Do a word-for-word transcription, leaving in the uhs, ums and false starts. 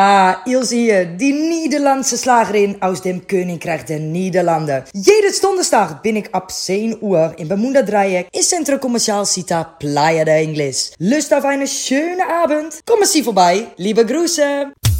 Ah, Ilse hier, die Nederlandse Slagerin aus dem Königreich der Niederlanden. Jeden Donderstag bin ik ab zehn Uhr in Bermuda Dreieck im Centro Comercial Cita Playa de Ingles. Lust auf eine schöne Abend? Kommen Sie vorbei. Liebe Grüße.